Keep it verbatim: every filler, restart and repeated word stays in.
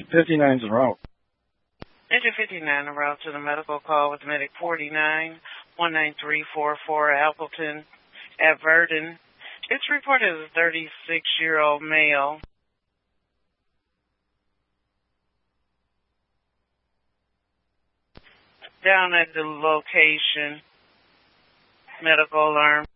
fifty-nine's en route. Engine fifty-nine en route to the medical call with medic forty-nine, one nine three four four Appleton at Verdon. It's reported as a thirty-six-year-old male. Down at the location, medical alarm.